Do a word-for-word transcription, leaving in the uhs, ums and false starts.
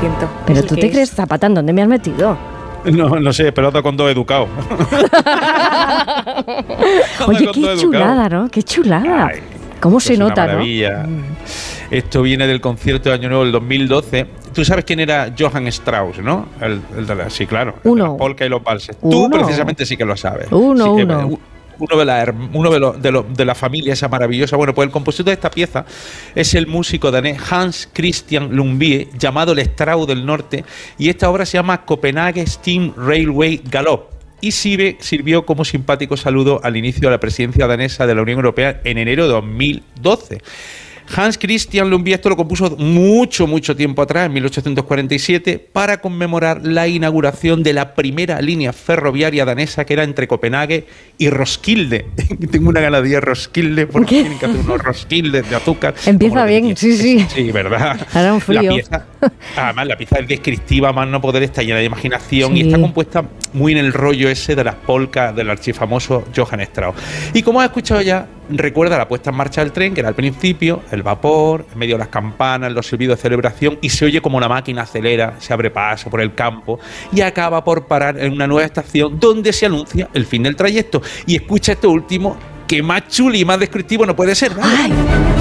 siento. Pero Es tú el te que crees, es. Zapata, ¿en dónde me has metido? No, no sé, pelota con dos educados. Oye, qué chulada, ¿no? Qué chulada. Ay, ¿Cómo esto se es una nota, no? maravilla. Esto viene del concierto de Año Nuevo del dos mil doce. Tú sabes quién era Johann Strauss, ¿no? El, el de la, sí, claro. el de Uno. las polcas y los valses. Uno. Tú precisamente sí que lo sabes. Uno, Sí que- uno. Uno de la, herm- uno de, los- de, los- de la familia esa maravillosa. Bueno, pues el compositor de esta pieza es el músico danés Hans Christian Lumbye, llamado el Strauss del Norte, y esta obra se llama Copenhague Steam Railway Galop. Y sirve, sirvió como simpático saludo al inicio de la presidencia danesa de la Unión Europea en enero de dos mil doce. Hans Christian Lumbye esto lo compuso mucho, mucho tiempo atrás, en mil ochocientos cuarenta y siete, para conmemorar la inauguración de la primera línea ferroviaria danesa, que era entre Copenhague y Roskilde. Tengo una gana de ir a Roskilde porque ¿Qué? tienen que hacer unos Roskilde de azúcar. Empieza como lo que bien, tiene. sí, sí. Sí, ¿verdad? Hará un frío. La pieza, además, la pieza es descriptiva, más no poder, está llena de imaginación, Sí. y está compuesta muy en el rollo ese de las polcas del archifamoso Johann Strauss. Y como has escuchado ya, recuerda la puesta en marcha del tren, que era al principio, el vapor, en medio de las campanas, los silbidos de celebración, y se oye como la máquina acelera, se abre paso por el campo y acaba por parar en una nueva estación donde se anuncia el fin del trayecto. Y escucha esto último, que más chuli y más descriptivo no puede ser, ¿vale? ¡Ay!